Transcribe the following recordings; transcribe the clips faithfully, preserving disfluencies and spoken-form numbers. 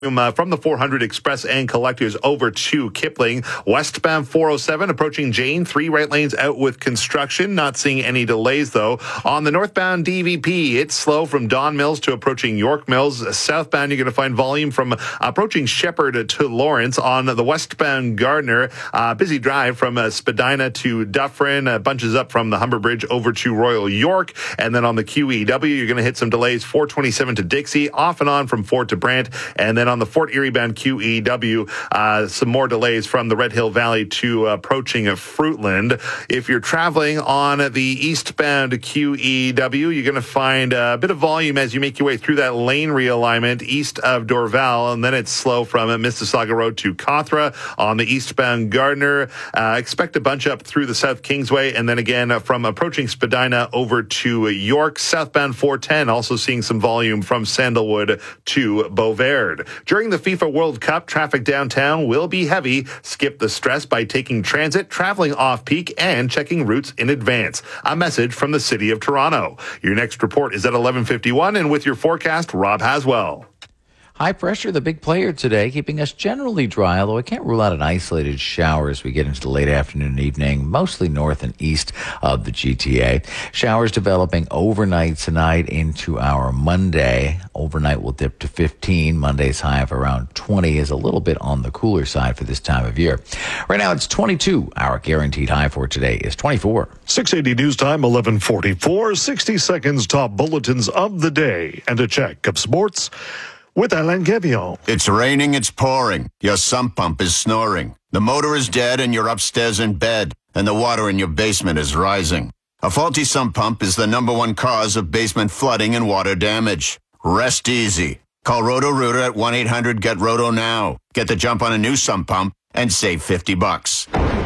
Uh, from the four hundred Express and Collectors over to Kipling. Westbound four oh seven approaching Jane. Three right lanes out with construction. Not seeing any delays, though. On the northbound D V P, it's slow from Don Mills to approaching York Mills. Southbound, you're going to find volume from approaching Shepherd to Lawrence. On the westbound Gardner, uh, busy drive from uh, Spadina to Dufferin. Uh, bunches up from the Humber Bridge over to Royal York. And then on the Q E W, you're going to hit some delays. four twenty-seven to Dixie. Off and on from Fort to Brant. And then on the Fort Erie bound Q E W, uh, some more delays from the Red Hill Valley to uh, approaching Fruitland. If you're traveling on the eastbound Q E W, you're going to find a bit of volume as you make your way through that lane realignment east of Dorval, and then it's slow from Mississauga Road to Cawthra. On the eastbound Gardner, uh, expect a bunch up through the South Kingsway, and then again uh, from approaching Spadina over to York. Southbound four ten, also seeing some volume from Sandalwood to Beauverde. During the FIFA World Cup, traffic downtown will be heavy. Skip the stress by taking transit, traveling off-peak, and checking routes in advance. A message from the City of Toronto. Your next report is at eleven fifty-one, and with your forecast, Rob Haswell. High pressure, the big player today, keeping us generally dry, although I can't rule out an isolated shower as we get into the late afternoon and evening, mostly north and east of the G T A. Showers developing overnight tonight into our Monday. Overnight will dip to fifteen. Monday's high of around twenty is a little bit on the cooler side for this time of year. Right now it's twenty-two. Our guaranteed high for today is twenty-four. six eighty News Time, eleven forty-four. sixty seconds top bulletins of the day and a check of sports with Alain Gavillon. It's raining, it's pouring. Your sump pump is snoring. The motor is dead and you're upstairs in bed, and the water in your basement is rising. A faulty sump pump is the number one cause of basement flooding and water damage. Rest easy. Call Roto-Rooter at one eight hundred get roto now. Get the jump on a new sump pump and save fifty bucks.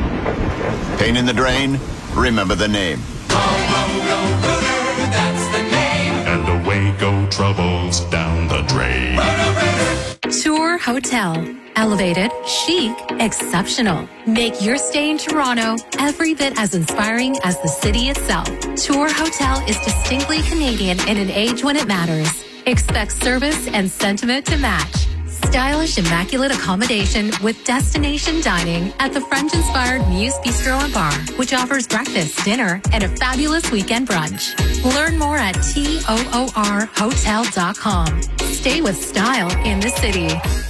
Pain in the drain? Remember the name. Roto-Rooter, that's the name. And away go troubles down the drain. Tour Hotel. Elevated, chic, exceptional. Make your stay in Toronto every bit as inspiring as the city itself. Tour Hotel is distinctly Canadian in an age when it matters. Expect service and sentiment to match. Stylish, immaculate accommodation with destination dining at the French-inspired Muse Bistro and Bar, which offers breakfast, dinner, and a fabulous weekend brunch. Learn more at T O O R hotel dot com. Stay with style in the city.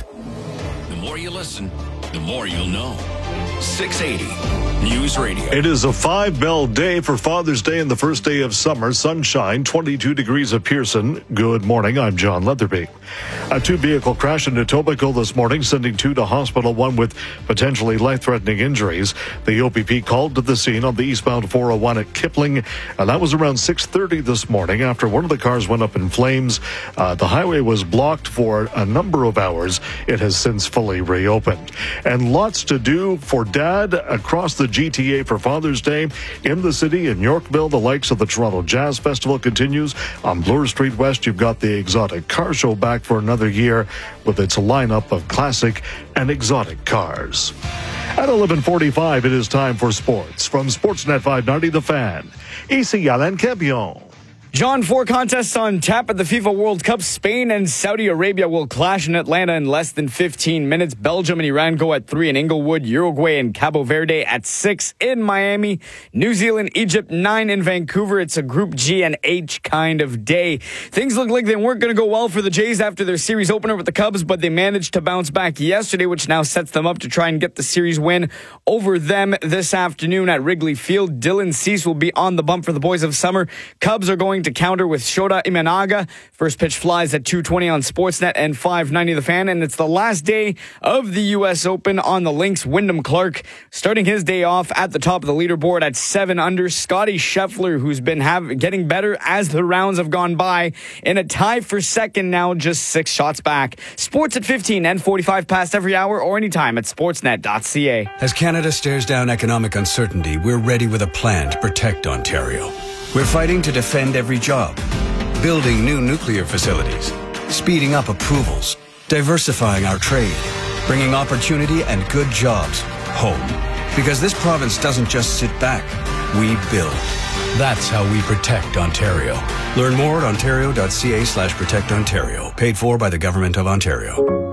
The more you listen, the more you'll know. six eighty News Radio. It is a five-bell day for Father's Day and the first day of summer. Sunshine, twenty-two degrees at Pearson. Good morning, I'm John Leatherby. A two-vehicle crash in Etobicoke this morning, sending two to hospital, one with potentially life-threatening injuries. The O P P called to the scene on the eastbound four oh one at Kipling, and that was around six thirty this morning after one of the cars went up in flames. Uh, the highway was blocked for a number of hours. It has since fully reopened. And lots to do for Dad across the G T A for Father's Day. In the city, in Yorkville, the likes of the Toronto Jazz Festival continues. On Bloor Street West, you've got the Exotic Car Show back for another year with its lineup of classic and exotic cars. At eleven forty-five, it is time for sports. From Sportsnet five ninety, The Fan, ici Alain Gavillon. John, four contests on tap at the FIFA World Cup. Spain and Saudi Arabia will clash in Atlanta in less than fifteen minutes. Belgium and Iran go at three in Inglewood. Uruguay and Cabo Verde at six in Miami. New Zealand, Egypt, nine in Vancouver. It's a Group G and H kind of day. Things look like they weren't going to go well for the Jays after their series opener with the Cubs, but they managed to bounce back yesterday, which now sets them up to try and get the series win over them this afternoon at Wrigley Field. Dylan Cease will be on the bump for the Boys of Summer. Cubs are going to counter with Shota Imanaga. First pitch flies at two twenty on Sportsnet and five ninety The Fan, and it's the last day of the U S Open on the links. Wyndham Clark starting his day off at the top of the leaderboard at seven under. Scotty Scheffler, who's been have, getting better as the rounds have gone by, in a tie for second now, just six shots back. Sports at fifteen and forty-five past every hour or anytime at sportsnet dot c a. As Canada stares down economic uncertainty, we're ready with a plan to protect Ontario. We're fighting to defend every job, building new nuclear facilities, speeding up approvals, diversifying our trade, bringing opportunity and good jobs home. Because this province doesn't just sit back, we build. That's how we protect Ontario. Learn more at ontario dot c a slash protect Ontario. Paid for by the Government of Ontario.